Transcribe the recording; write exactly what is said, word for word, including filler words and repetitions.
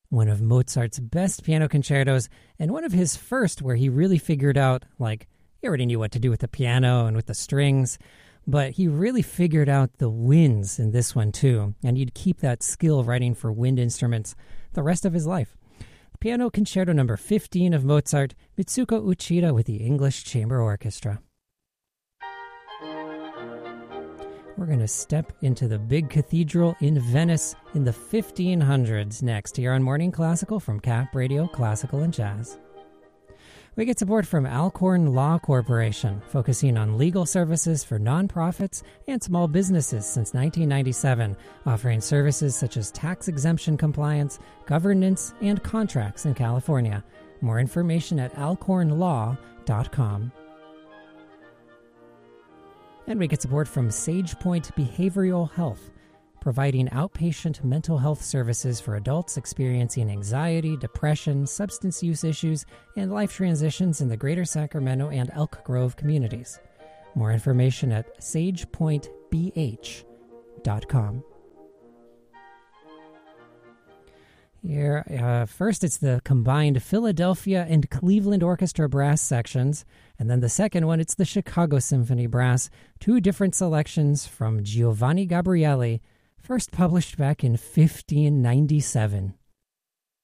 one of Mozart's best piano concertos, and one of his first where he really figured out, like, he already knew what to do with the piano and with the strings, but he really figured out the winds in this one too, and he'd keep that skill writing for wind instruments the rest of his life. Piano Concerto number fifteen of Mozart, Mitsuko Uchida with the English Chamber Orchestra. We're going to step into the big cathedral in Venice in the fifteen hundreds next here on Morning Classical from Cap Radio Classical and Jazz. We get support from Alcorn Law Corporation, focusing on legal services for nonprofits and small businesses since nineteen ninety-seven, offering services such as tax exemption compliance, governance, and contracts in California. More information at alcorn law dot com. And we get support from SagePoint Behavioral Health, providing outpatient mental health services for adults experiencing anxiety, depression, substance use issues, and life transitions in the Greater Sacramento and Elk Grove communities. More information at sage point b h dot com. Here, uh, first, it's the combined Philadelphia and Cleveland Orchestra brass sections, and then the second one, it's the Chicago Symphony Brass, two different selections from Giovanni Gabrieli, first published back in fifteen ninety-seven.